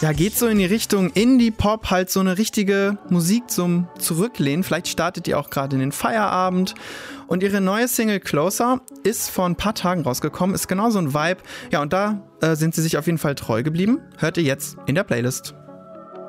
Ja, geht so in die Richtung Indie-Pop, halt so eine richtige Musik zum Zurücklehnen. Vielleicht startet ihr auch gerade in den Feierabend. Und ihre neue Single Closer ist vor ein paar Tagen rausgekommen, ist genau so ein Vibe. Ja, und da sind sie sich auf jeden Fall treu geblieben. Hört ihr jetzt in der Playlist.